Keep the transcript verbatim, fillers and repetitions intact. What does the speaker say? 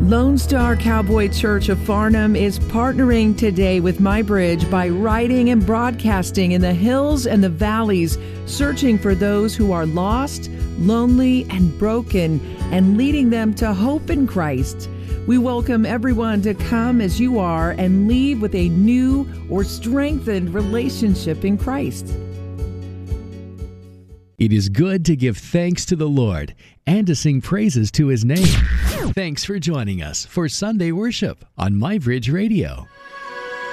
Lone Star Cowboy Church of Farnham is partnering today with MyBridge by writing and broadcasting in the hills and the valleys, searching for those who are lost, lonely, and broken, and leading them to hope in Christ. We welcome everyone to come as you are and leave with a new or strengthened relationship in Christ. It is good to give thanks to the Lord and to sing praises to His name. Thanks for joining us for Sunday worship on MyBridge Radio.